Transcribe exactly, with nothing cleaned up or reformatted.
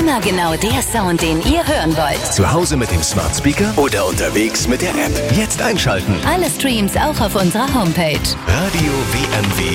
Immer genau der Sound, den ihr hören wollt. Zu Hause mit dem Smart Speaker oder unterwegs mit der App. Jetzt einschalten. Alle Streams auch auf unserer Homepage. radio w m w